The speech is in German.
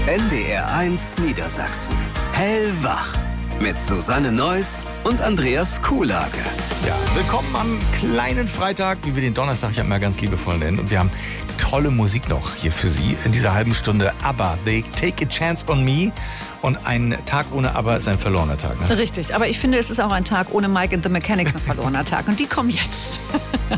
NDR1 Niedersachsen. Hellwach. Mit Susanne Neuss und Andreas Kuhlage. Ja, willkommen am kleinen Freitag, wie wir den Donnerstag ja immer ganz liebevoll nennen. Und wir haben tolle Musik noch hier für Sie in dieser halben Stunde. ABBA, They Take a Chance on Me. Und ein Tag ohne ABBA ist ein verlorener Tag. Ne? Richtig, aber ich finde, es ist auch ein Tag ohne Mike and the Mechanics ein verlorener Tag. Und die kommen jetzt.